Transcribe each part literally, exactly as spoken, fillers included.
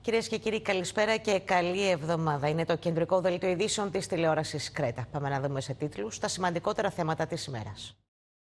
Κυρίες και κύριοι, καλησπέρα και καλή εβδομάδα. Είναι το κεντρικό δελτίο ειδήσεων της τηλεόρασης Κρέτα. Πάμε να δούμε σε τίτλους τα σημαντικότερα θέματα της ημέρας.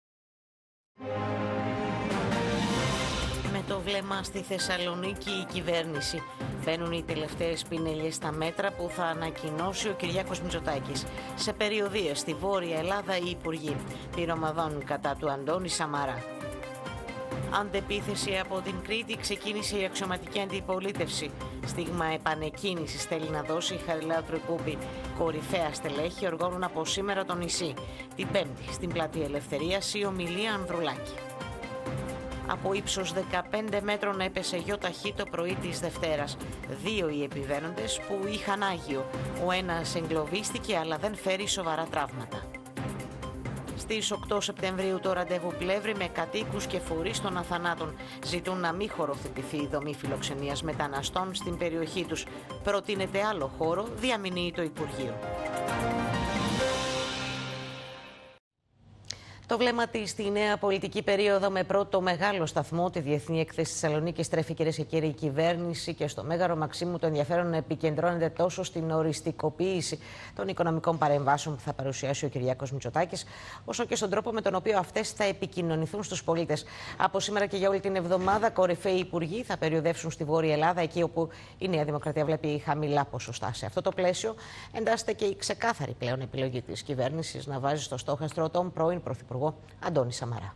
Με το βλέμμα στη Θεσσαλονίκη η κυβέρνηση. Μπαίνουν οι τελευταίες πινελιές στα μέτρα που θα ανακοινώσει ο Κυριάκος Μητσοτάκης. Σε περιοδίες στη Βόρεια Ελλάδα οι υπουργοί πυρομαδών κατά του Αντώνη Σαμαρά. Αντεπίθεση από την Κρήτη, ξεκίνησε η αξιωματική αντιπολίτευση. Στίγμα επανεκκίνησης θέλει να δώσει η Χαριλάου Τρικούπη. Κορυφαία στελέχη οργώνουν από σήμερα το νησί. Την Πέμπτη στην Πλατεία Ελευθερίας η ομιλία Ανδρουλάκη. Από ύψος δεκαπέντε μέτρων έπεσε γιο ταχύ το πρωί της Δευτέρας. Δύο οι επιβαίνοντες που είχαν άγιο. Ο ένας εγκλωβίστηκε αλλά δεν φέρει σοβαρά τραύματα. Στις οκτώ Σεπτεμβρίου το ραντεβού Πλεύρη με κατοίκους και φορείς των αθανάτων ζητούν να μην χωροφτυπηθεί η δομή φιλοξενίας μεταναστών στην περιοχή τους. Προτείνεται άλλο χώρο, διαμηνύει το Υπουργείο. Το βλέμμα της στη νέα πολιτική περίοδο με πρώτο μεγάλο σταθμό, τη Διεθνή Έκθεση Θεσσαλονίκη, στρέφει κυρίες και κύριοι η κυβέρνηση και στο Μέγαρο Μαξίμου το ενδιαφέρον επικεντρώνεται τόσο στην οριστικοποίηση των οικονομικών παρεμβάσεων που θα παρουσιάσει ο Κυριάκος Μητσοτάκης, όσο και στον τρόπο με τον οποίο αυτές θα επικοινωνηθούν στους πολίτες. Από σήμερα και για όλη την εβδομάδα, κορυφαίοι υπουργοί θα περιοδεύσουν στη Βόρεια Ελλάδα, εκεί όπου η Νέα Δημοκρατία βλέπει χαμηλά ποσοστά. Σε αυτό το πλαίσιο εντάσσεται και η ξεκάθαρη πλέον επιλογή της κυβέρνησης να βάζει στο στόχαστρο τον πρώην Πρωθυπουργό Αντώνη Σαμαρά.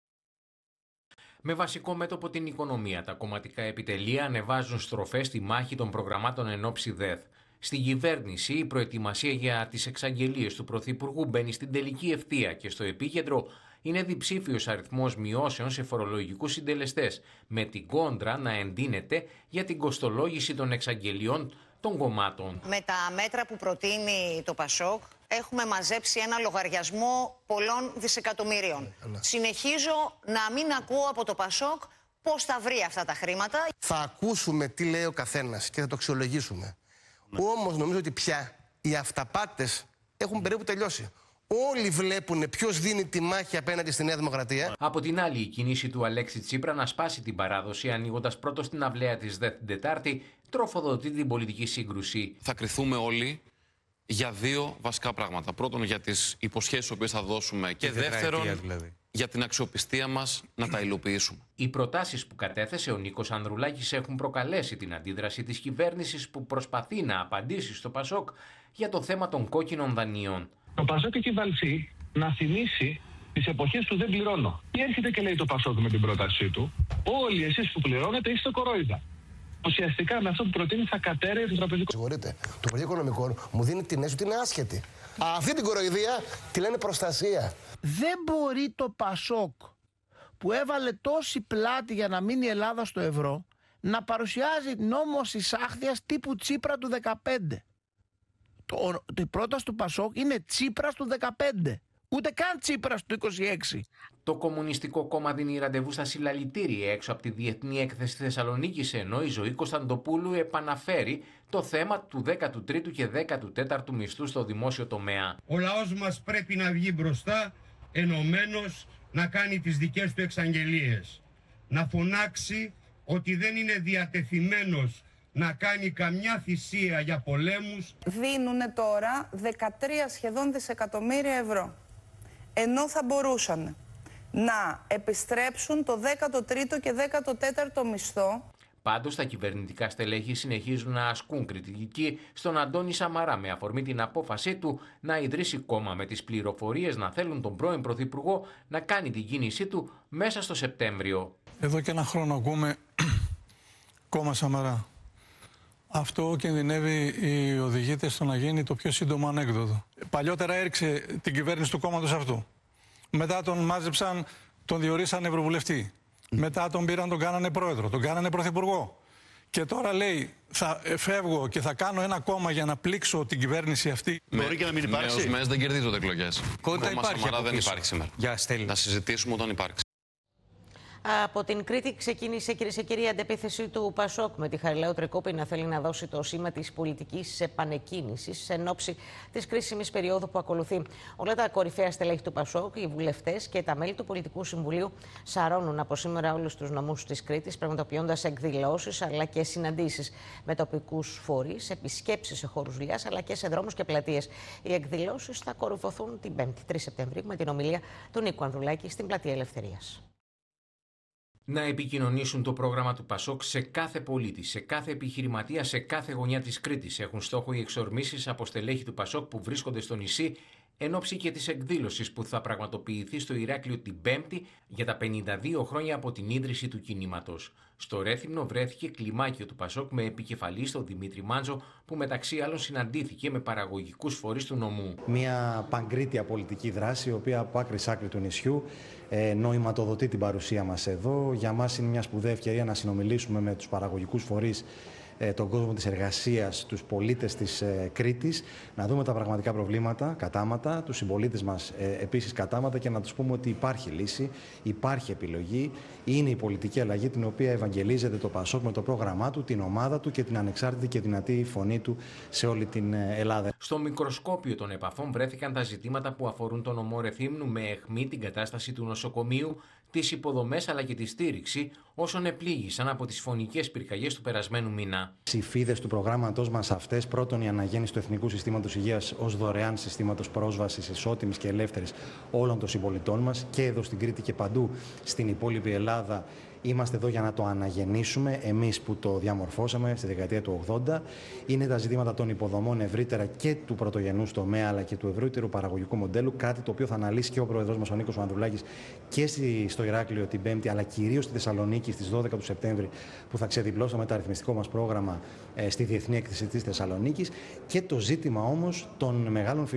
Με βασικό μέτωπο την οικονομία, τα κομματικά επιτελεία ανεβάζουν στροφές στη μάχη των προγραμμάτων εν ώψη ΔΕΘ. Στην κυβέρνηση, η προετοιμασία για τις εξαγγελίες του Πρωθυπουργού μπαίνει στην τελική ευθεία και στο επίκεντρο είναι διψήφιος αριθμός μειώσεων σε φορολογικούς συντελεστές, με την κόντρα να εντείνεται για την κοστολόγηση των εξαγγελιών των κομμάτων. Με τα μέτρα που προτείνει το Πασόκ έχουμε μαζέψει ένα λογαριασμό πολλών δισεκατομμύριων. Ναι. Συνεχίζω να μην ακούω από το Πασόκ πώς θα βρει αυτά τα χρήματα. Θα ακούσουμε τι λέει ο καθένας και θα το αξιολογήσουμε. Ναι. Όμως νομίζω ότι πια οι αυταπάτες έχουν περίπου τελειώσει. Όλοι βλέπουν ποιος δίνει τη μάχη απέναντι στη Νέα Δημοκρατία. Από την άλλη, η κίνηση του Αλέξη Τσίπρα να σπάσει την παράδοση, ανοίγοντας πρώτος την αυλαία της ΔΕΘ την Τετάρτη, τροφοδοτεί την πολιτική σύγκρουση. Θα κριθούμε όλοι για δύο βασικά πράγματα. Πρώτον, για τις υποσχέσεις που θα δώσουμε, και δεύτερον, δηλαδή, για την αξιοπιστία μας να τα υλοποιήσουμε. Οι προτάσεις που κατέθεσε ο Νίκος Ανδρουλάκης έχουν προκαλέσει την αντίδραση της κυβέρνησης που προσπαθεί να απαντήσει στο Πασόκ για το θέμα των κόκκινων δανείων. Το Πασόκ έχει βαλθεί να θυμίσει τις εποχές του δεν πληρώνω. Τι έρχεται και λέει το Πασόκ με την πρότασή του? Όλοι εσείς που πληρώνετε είστε κορόιδα. Ουσιαστικά με αυτό που προτείνει θα κατέρεε το τραπεζικό. Συγχωρείτε. Το Υπουργείο Οικονομικών μου δίνει την αίσθηση ότι είναι άσχετη. Αυτή την κοροϊδία τη λένε προστασία. Δεν μπορεί το Πασόκ που έβαλε τόση πλάτη για να μείνει η Ελλάδα στο ευρώ να παρουσιάζει νόμο εισάχθειας τύπου Τσίπρα του δεκαπέντε. Το, το, η πρόταση του Πασόκ είναι Τσίπρας του δεκαπέντε. Ούτε καν Τσίπρας του είκοσι έξι. Το Κομμουνιστικό Κόμμα δίνει ραντεβού στα συλλαλητήρια έξω από τη Διεθνή Έκθεση Θεσσαλονίκης, ενώ η Ζωή Κωνσταντοπούλου επαναφέρει το θέμα του δέκατου τρίτου και δέκατου τέταρτου μισθού στο δημόσιο τομέα. Ο λαός μας πρέπει να βγει μπροστά, ενωμένος, να κάνει τις δικές του εξαγγελίες. Να φωνάξει ότι δεν είναι διατεθειμένος να κάνει καμιά θυσία για πολέμους. Δίνουνε τώρα δεκατρία σχεδόν δισεκατομμύρια ευρώ. Ενώ θα μπορούσαν να επιστρέψουν το δέκατο τρίτο και δέκατο τέταρτο μισθό. Πάντως, τα κυβερνητικά στελέχη συνεχίζουν να ασκούν κριτική στον Αντώνη Σαμαρά με αφορμή την απόφασή του να ιδρύσει κόμμα, με τις πληροφορίες να θέλουν τον πρώην Πρωθυπουργό να κάνει την κίνησή του μέσα στο Σεπτέμβριο. Εδώ και ένα χρόνο ακούμε κόμμα Σαμαρά. Αυτό κινδυνεύει οι οδηγήτες στο να γίνει το πιο σύντομο ανέκδοτο. Παλιότερα έριξε την κυβέρνηση του κόμματος αυτού. Μετά τον μάζεψαν, τον διορίσαν ευρωβουλευτή. Μετά τον πήραν, τον κάνανε πρόεδρο, τον κάνανε πρωθυπουργό. Και τώρα λέει, θα φεύγω και θα κάνω ένα κόμμα για να πλήξω την κυβέρνηση αυτή. Με, Μπορεί και να μην υπάρξει. Με ΟΣΜΕΣ δεν κερδίζονται εκλογές. Κόμμα Σαμαρά δεν υπάρχει σήμερα. Για να συζητήσουμε όταν υπάρξει. Από την Κρήτη ξεκίνησε, κυρίες και κύριοι, η αντεπίθεση του Πασόκ με τη Χαριλάου Τρικούπη να θέλει να δώσει το σήμα της πολιτικής επανεκκίνησης εν ώψη της κρίσιμης περίοδου που ακολουθεί. Όλα τα κορυφαία στελέχη του Πασόκ, οι βουλευτές και τα μέλη του Πολιτικού Συμβουλίου σαρώνουν από σήμερα όλους τους νομούς της Κρήτης, πραγματοποιώντας εκδηλώσεις αλλά και συναντήσεις με τοπικούς φορείς, επισκέψεις σε χώρους δουλειάς αλλά και σε δρόμους και πλατείες. Οι εκδηλώσεις θα κορυφωθούν την Πέμπτη, τρεις Σεπτεμβρίου, με την ομιλία του Νίκου Ανδρουλάκη στην Πλατεία Ελευθερίας. Να επικοινωνήσουν το πρόγραμμα του Πασόκ σε κάθε πολίτη, σε κάθε επιχειρηματία, σε κάθε γωνιά της Κρήτης. Έχουν στόχο οι εξορμήσεις από στελέχη του Πασόκ που βρίσκονται στο νησί, εν ώψη και της εκδήλωσης που θα πραγματοποιηθεί στο Ηράκλειο την Πέμπτη για τα πενήντα δύο χρόνια από την ίδρυση του κινήματος. Στο Ρέθυμνο βρέθηκε κλιμάκιο του Πασόκ με επικεφαλή στον Δημήτρη Μάντζο, που μεταξύ άλλων συναντήθηκε με παραγωγικούς φορείς του νομού. Μια παγκρίτια πολιτική δράση, η οποία από άκρη σ' άκρη του νησιού ε, νοηματοδοτεί την παρουσία μας εδώ. Για μας είναι μια σπουδαία ευκαιρία να συνομιλήσουμε με τους παραγωγικούς φορείς, τον κόσμο της εργασίας, τους πολίτες της ε, Κρήτης, να δούμε τα πραγματικά προβλήματα, κατάματα, τους συμπολίτες μας ε, επίσης κατάματα και να τους πούμε ότι υπάρχει λύση, υπάρχει επιλογή, είναι η πολιτική αλλαγή την οποία ευαγγελίζεται το Πασόκ με το πρόγραμμά του, την ομάδα του και την ανεξάρτητη και δυνατή φωνή του σε όλη την Ελλάδα. Στο μικροσκόπιο των επαφών βρέθηκαν τα ζητήματα που αφορούν τον νομό Ρεθύμνου, με αιχμή την κατάσταση του νοσοκομείου, τις υποδομές αλλά και τη στήριξη όσων επλήγησαν από τις φωνικές πυρκαγιές του περασμένου μήνα. Οι φίδες του προγράμματός μας αυτές, πρώτον η αναγέννηση του Εθνικού Συστήματος Υγείας ως δωρεάν συστήματος πρόσβασης ισότιμης και ελεύθερης όλων των συμπολιτών μας και εδώ στην Κρήτη και παντού στην υπόλοιπη Ελλάδα. Είμαστε εδώ για να το αναγεννήσουμε, εμείς που το διαμορφώσαμε στη δεκαετία του ογδόντα. Είναι τα ζητήματα των υποδομών ευρύτερα και του πρωτογενούς τομέα αλλά και του ευρύτερου παραγωγικού μοντέλου. Κάτι το οποίο θα αναλύσει και ο πρόεδρος μας, ο Νίκος Ανδρουλάκης, και στο Ηράκλειο την Πέμπτη, αλλά κυρίως στη Θεσσαλονίκη στις δώδεκα του Σεπτέμβρη, που θα ξεδιπλώσει το μεταρρυθμιστικό μας πρόγραμμα στη Διεθνή Έκθεση της Θεσσαλονίκης. Και το ζήτημα όμως των μεγάλων